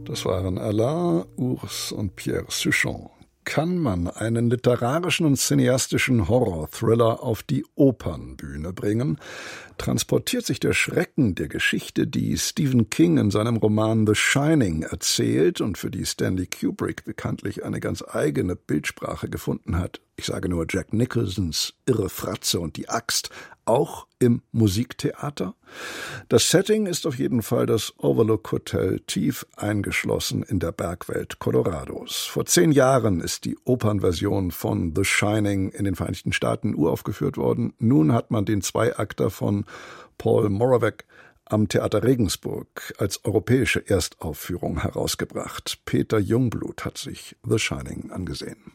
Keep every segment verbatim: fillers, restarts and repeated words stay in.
Das waren Alain, Urs und Pierre Suchon. Kann man einen literarischen und cineastischen Horror-Thriller auf die Opernbühne bringen, transportiert sich der Schrecken der Geschichte, die Stephen King in seinem Roman The Shining erzählt und für die Stanley Kubrick bekanntlich eine ganz eigene Bildsprache gefunden hat. Ich sage nur Jack Nicholsons Irre Fratze und die Axt, auch im Musiktheater? Das Setting ist auf jeden Fall das Overlook Hotel, tief eingeschlossen in der Bergwelt Colorados. Vor zehn Jahren ist die Opernversion von The Shining in den Vereinigten Staaten uraufgeführt worden. Nun hat man den Zweiakter von Paul Moravec am Theater Regensburg als europäische Erstaufführung herausgebracht. Peter Jungblut hat sich The Shining angesehen.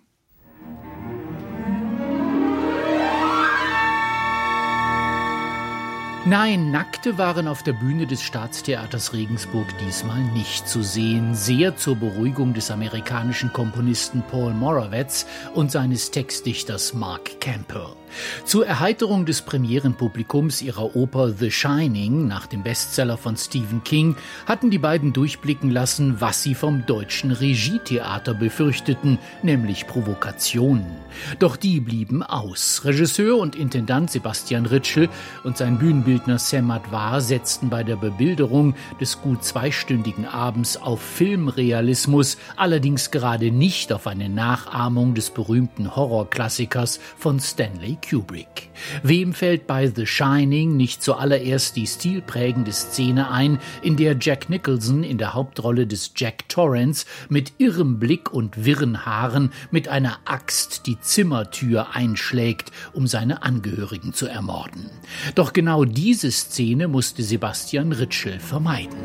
Nein, Nackte waren auf der Bühne des Staatstheaters Regensburg diesmal nicht zu sehen. Sehr zur Beruhigung des amerikanischen Komponisten Paul Moravec und seines Textdichters Mark Campbell. Zur Erheiterung des Premierenpublikums ihrer Oper The Shining, nach dem Bestseller von Stephen King, hatten die beiden durchblicken lassen, was sie vom deutschen Regietheater befürchteten, nämlich Provokationen. Doch die blieben aus. Regisseur und Intendant Sebastian Ritschl und sein Bühnenbildner Sam Advar setzten bei der Bebilderung des gut zweistündigen Abends auf Filmrealismus, allerdings gerade nicht auf eine Nachahmung des berühmten Horrorklassikers von Stanley Kubrick. Wem fällt bei The Shining nicht zuallererst die stilprägende Szene ein, in der Jack Nicholson in der Hauptrolle des Jack Torrance mit irrem Blick und wirren Haaren mit einer Axt die Zimmertür einschlägt, um seine Angehörigen zu ermorden. Doch genau diese Szene musste Sebastian Ritschl vermeiden.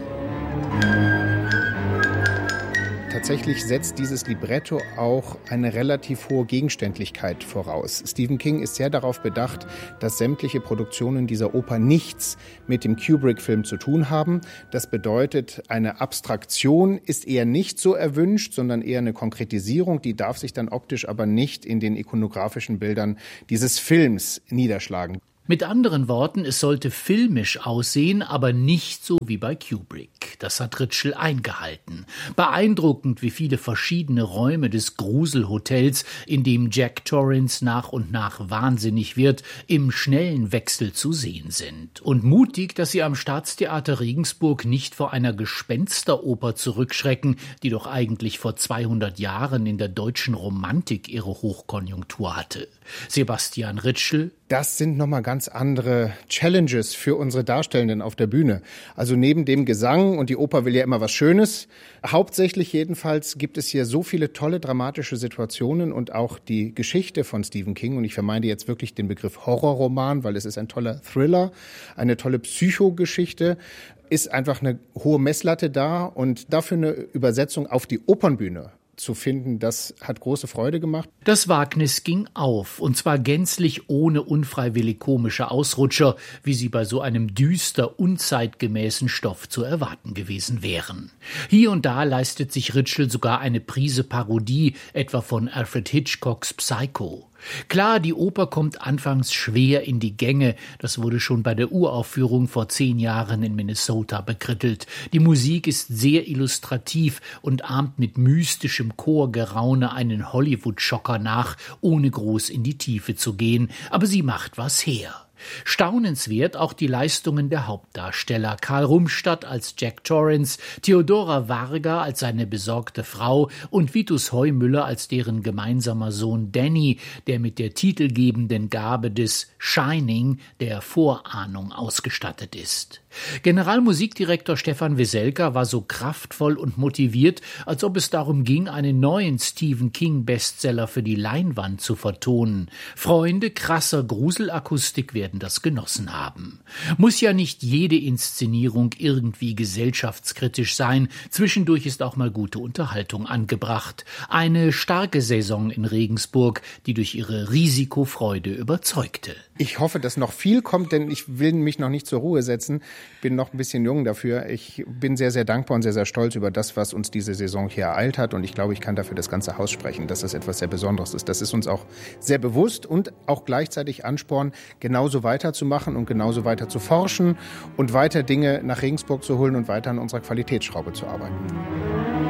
Tatsächlich setzt dieses Libretto auch eine relativ hohe Gegenständlichkeit voraus. Stephen King ist sehr darauf bedacht, dass sämtliche Produktionen dieser Oper nichts mit dem Kubrick-Film zu tun haben. Das bedeutet, eine Abstraktion ist eher nicht so erwünscht, sondern eher eine Konkretisierung. Die darf sich dann optisch aber nicht in den ikonografischen Bildern dieses Films niederschlagen. Mit anderen Worten, es sollte filmisch aussehen, aber nicht so wie bei Kubrick. Das hat Ritschl eingehalten. Beeindruckend, wie viele verschiedene Räume des Gruselhotels, in dem Jack Torrance nach und nach wahnsinnig wird, im schnellen Wechsel zu sehen sind. Und mutig, dass sie am Staatstheater Regensburg nicht vor einer Gespensteroper zurückschrecken, die doch eigentlich vor zweihundert Jahren in der deutschen Romantik ihre Hochkonjunktur hatte. Sebastian Ritschl: Das sind nochmal ganz andere Challenges für unsere Darstellenden auf der Bühne. Also neben dem Gesang, und die Oper will ja immer was Schönes, hauptsächlich jedenfalls gibt es hier so viele tolle dramatische Situationen und auch die Geschichte von Stephen King, und ich vermeide jetzt wirklich den Begriff Horrorroman, weil es ist ein toller Thriller, eine tolle Psychogeschichte, ist einfach eine hohe Messlatte da, und dafür eine Übersetzung auf die Opernbühne zu finden, das hat große Freude gemacht. Das Wagnis ging auf, und zwar gänzlich ohne unfreiwillig komische Ausrutscher, wie sie bei so einem düster, unzeitgemäßen Stoff zu erwarten gewesen wären. Hier und da leistet sich Ritschl sogar eine Prise Parodie, etwa von Alfred Hitchcocks Psycho. Klar, die Oper kommt anfangs schwer in die Gänge, das wurde schon bei der Uraufführung vor zehn Jahren in Minnesota bekrittelt. Die Musik ist sehr illustrativ und ahmt mit mystischem Chorgeraune einen Hollywood-Schocker nach, ohne groß in die Tiefe zu gehen, aber sie macht was her. Staunenswert auch die Leistungen der Hauptdarsteller. Karl Rumstadt als Jack Torrance, Theodora Varga als seine besorgte Frau und Vitus Heumüller als deren gemeinsamer Sohn Danny, der mit der titelgebenden Gabe des Shining, der Vorahnung, ausgestattet ist. Generalmusikdirektor Stefan Weselka war so kraftvoll und motiviert, als ob es darum ging, einen neuen Stephen King-Bestseller für die Leinwand zu vertonen. Freunde krasser Gruselakustik werden das genossen haben. Muss ja nicht jede Inszenierung irgendwie gesellschaftskritisch sein. Zwischendurch ist auch mal gute Unterhaltung angebracht. Eine starke Saison in Regensburg, die durch ihre Risikofreude überzeugte. Ich hoffe, dass noch viel kommt, denn ich will mich noch nicht zur Ruhe setzen. Bin noch ein bisschen jung dafür. Ich bin sehr, sehr dankbar und sehr, sehr stolz über das, was uns diese Saison hier ereilt hat. Und ich glaube, ich kann dafür das ganze Haus sprechen, dass das etwas sehr Besonderes ist. Das ist uns auch sehr bewusst und auch gleichzeitig Ansporn, genauso weiterzumachen und genauso weiter zu forschen und weiter Dinge nach Regensburg zu holen und weiter an unserer Qualitätsschraube zu arbeiten.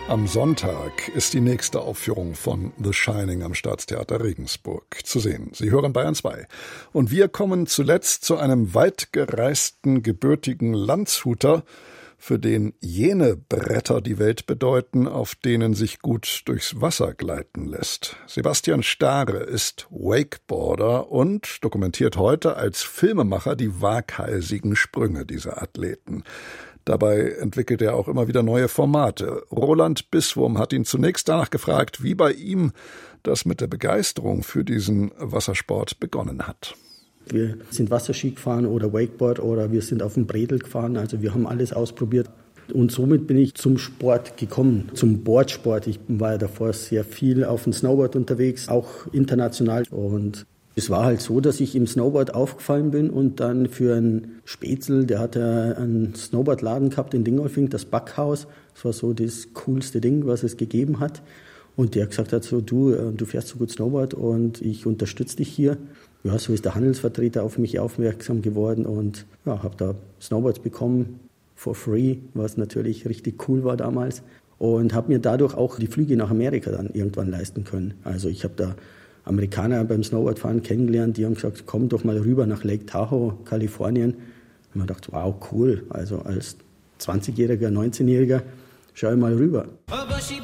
Am Sonntag ist die nächste Aufführung von The Shining am Staatstheater Regensburg zu sehen. Sie hören Bayern zwei. Und wir kommen zuletzt zu einem weit gereisten, gebürtigen Landshuter, für den jene Bretter die Welt bedeuten, auf denen sich gut durchs Wasser gleiten lässt. Sebastian Stare ist Wakeboarder und dokumentiert heute als Filmemacher die waghalsigen Sprünge dieser Athleten. Dabei entwickelt er auch immer wieder neue Formate. Roland Bisswurm hat ihn zunächst danach gefragt, wie bei ihm das mit der Begeisterung für diesen Wassersport begonnen hat. Wir sind Wasserski gefahren oder Wakeboard oder wir sind auf dem Bredel gefahren. Also wir haben alles ausprobiert. Und somit bin ich zum Sport gekommen, zum Boardsport. Ich war ja davor sehr viel auf dem Snowboard unterwegs, auch international. Und es war halt so, dass ich im Snowboard aufgefallen bin und dann für einen Spätzl, der hatte einen Snowboardladen gehabt in Dingolfing, das Backhaus. Das war so das coolste Ding, was es gegeben hat. Und der gesagt hat so, du, du fährst so gut Snowboard und ich unterstütze dich hier. Ja, so ist der Handelsvertreter auf mich aufmerksam geworden und ja, habe da Snowboards bekommen for free, was natürlich richtig cool war damals. Und habe mir dadurch auch die Flüge nach Amerika dann irgendwann leisten können. Also ich habe da Amerikaner beim Snowboardfahren kennengelernt, die haben gesagt, komm doch mal rüber nach Lake Tahoe, Kalifornien. Und man dachte, wow, cool, also als zwanzigjähriger, neunzehnjähriger, schau ich mal rüber.